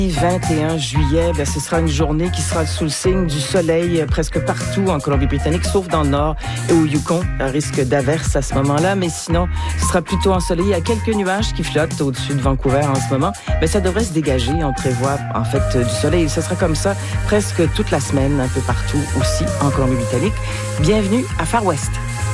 21 juillet, ce sera une journée qui sera sous le signe du soleil presque partout en Colombie-Britannique, sauf dans le nord et au Yukon. Un risque d'averse à ce moment-là, mais sinon, ce sera plutôt ensoleillé. Il y a quelques nuages qui flottent au-dessus de Vancouver en ce moment, mais ça devrait se dégager. On prévoit en fait du soleil. Ce sera comme ça presque toute la semaine, un peu partout aussi en Colombie-Britannique. Bienvenue à Far West.